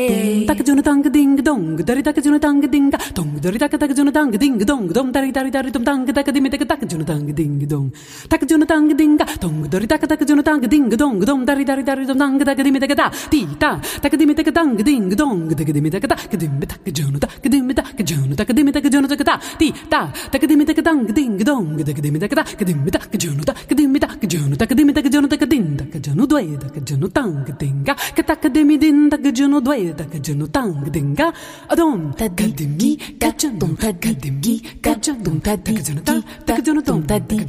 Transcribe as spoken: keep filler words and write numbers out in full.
タクジュノタングディングドングダリタクジュノタングディンガトングダリタクタクジュノタングディングドングドンダリダリダリドンタングタクディメタクタクジュノタングディングドンタクジュノタングディンガトングダリタクタクジュノタングディングドングドンダリダリダリドンタングタクディメタクタティータタクディメタクタングディングドングタクディメタクタクディメタクジュノタクディメタクジュノタクディメタクジュノタクタティータタクディメタクタングディングドングタクディメタクタクディメタクジュノタクディメタクジュノタクディメタクジュノタクディンダクジュノドエダクジュノタングディンガカタクディミディンダクジュノドエダクジュノタングディンガAdon tadimi gaccia don tadimi gaccia don tadimi gaccia don tadimi